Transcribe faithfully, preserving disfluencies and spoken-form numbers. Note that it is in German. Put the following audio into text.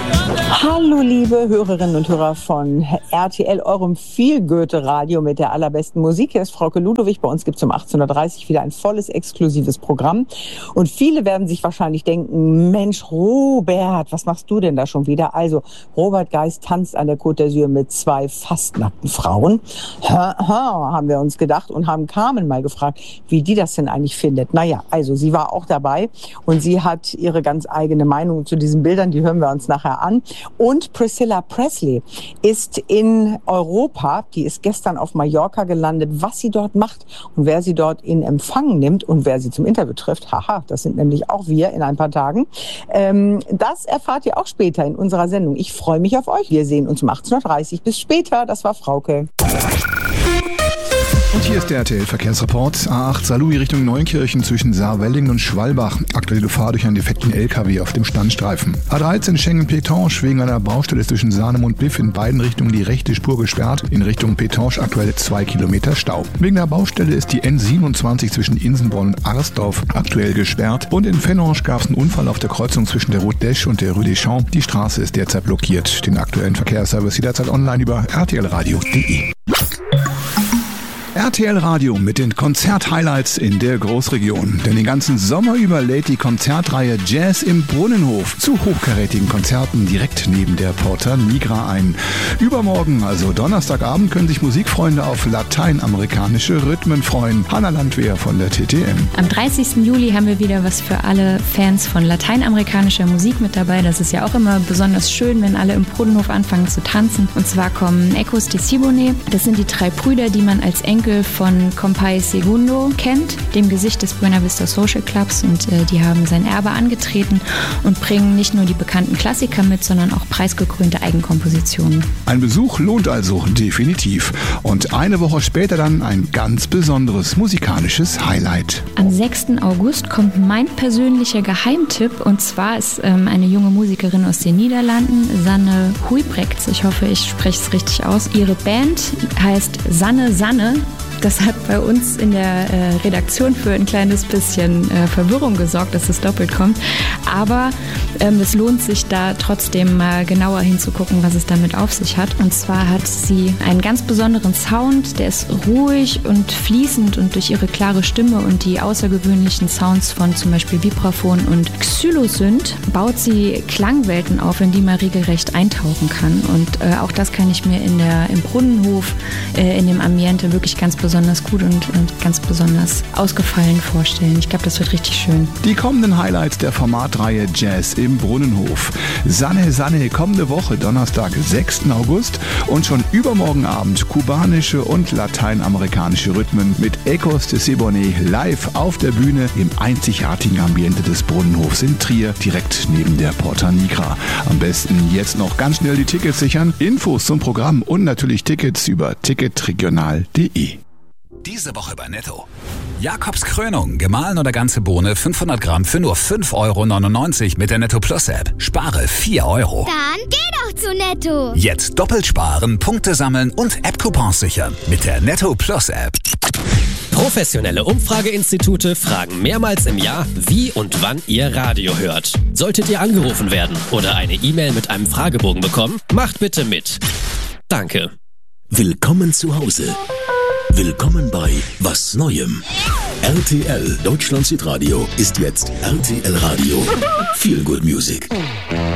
Hallo liebe Hörerinnen und Hörer von R T L, eurem Feel-Goethe-Radio mit der allerbesten Musik. Hier ist Frauke Ludowig. Bei uns gibt es um achtzehn Uhr dreißig wieder ein volles, exklusives Programm. Und viele werden sich wahrscheinlich denken, Mensch, Robert, was machst du denn da schon wieder? Also, Robert Geist tanzt an der Côte d'Azur mit zwei fast nackten Frauen. Ha, ha, haben wir uns gedacht und haben Carmen mal gefragt, wie die das denn eigentlich findet. Naja, also sie war auch dabei und sie hat ihre ganz eigene Meinung zu diesen Bildern. Die hören wir uns nachher an. Und Priscilla Presley ist in Europa, die ist gestern auf Mallorca gelandet. Was sie dort macht und wer sie dort in Empfang nimmt und wer sie zum Interview trifft, haha, das sind nämlich auch wir in ein paar Tagen, ähm, das erfahrt ihr auch später in unserer Sendung. Ich freue mich auf euch. Wir sehen uns um achtzehn Uhr dreißig. Bis später, das war Frauke. Und hier ist der R T L-Verkehrsreport. A acht Saarlouis Richtung Neunkirchen zwischen Saarwellingen und Schwalbach. Aktuelle Gefahr durch einen defekten L K W auf dem Standstreifen. A dreizehn Schengen-Petange wegen einer Baustelle zwischen Sahnem und Biff in beiden Richtungen die rechte Spur gesperrt. In Richtung Petange aktuell zwei Kilometer Stau. Wegen der Baustelle ist die N siebenundzwanzig zwischen Insenborn und Arsdorf aktuell gesperrt. Und in Fennoche gab es einen Unfall auf der Kreuzung zwischen der Route d'Esch und der Rue des Champs. Die Straße ist derzeit blockiert. Den aktuellen Verkehrsservice jederzeit online über r t l radio punkt d e. R T L Radio mit den Konzert-Highlights in der Großregion. Denn den ganzen Sommer über lädt die Konzertreihe Jazz im Brunnenhof zu hochkarätigen Konzerten direkt neben der Porta Nigra ein. Übermorgen, also Donnerstagabend, können sich Musikfreunde auf lateinamerikanische Rhythmen freuen. Hanna Landwehr von der T T M. Am dreißigsten Juli haben wir wieder was für alle Fans von lateinamerikanischer Musik mit dabei. Das ist ja auch immer besonders schön, wenn alle im Brunnenhof anfangen zu tanzen. Und zwar kommen Ecos de Siboney. Das sind die drei Brüder, die man als Enkel von Compay Segundo kennt, dem Gesicht des Buena Vista Social Clubs, und äh, die haben sein Erbe angetreten und bringen nicht nur die bekannten Klassiker mit, sondern auch preisgekrönte Eigenkompositionen. Ein Besuch lohnt also definitiv. Und eine Woche später dann ein ganz besonderes musikalisches Highlight. Am sechsten August kommt mein persönlicher Geheimtipp, und zwar ist ähm, eine junge Musikerin aus den Niederlanden, Sanne Huybrechts, ich hoffe, ich spreche es richtig aus. Ihre Band heißt Sanne Sanne. Das hat bei uns in der äh, Redaktion für ein kleines bisschen äh, Verwirrung gesorgt, dass es doppelt kommt. Aber ähm, es lohnt sich da trotzdem mal genauer hinzugucken, was es damit auf sich hat. Und zwar hat sie einen ganz besonderen Sound, der ist ruhig und fließend, und durch ihre klare Stimme und die außergewöhnlichen Sounds von zum Beispiel Vibraphon und Xylosynt baut sie Klangwelten auf, in die man regelrecht eintauchen kann. Und äh, auch das kann ich mir in der, im Brunnenhof, äh, in dem Ambiente wirklich ganz besonders besonders gut und, und ganz besonders ausgefallen vorstellen. Ich glaube, das wird richtig schön. Die kommenden Highlights der Formatreihe Jazz im Brunnenhof. Sanne Sanne, kommende Woche, Donnerstag, sechsten August, und schon übermorgen Abend kubanische und lateinamerikanische Rhythmen mit Ecos de Siboney live auf der Bühne im einzigartigen Ambiente des Brunnenhofs in Trier, direkt neben der Porta Nigra. Am besten jetzt noch ganz schnell die Tickets sichern. Infos zum Programm und natürlich Tickets über ticketregional punkt de. Diese Woche bei Netto. Jakobs Krönung, gemahlen oder ganze Bohne, fünfhundert Gramm für nur fünf Euro neunundneunzig mit der Netto Plus App. Spare vier Euro. Dann geh doch zu Netto. Jetzt doppelt sparen, Punkte sammeln und App-Coupons sichern mit der Netto Plus App. Professionelle Umfrageinstitute fragen mehrmals im Jahr, wie und wann ihr Radio hört. Solltet ihr angerufen werden oder eine E-Mail mit einem Fragebogen bekommen, macht bitte mit. Danke. Willkommen zu Hause. Willkommen bei Was Neuem. R T L Deutschland Südradio ist jetzt R T L Radio. Feel Good Music.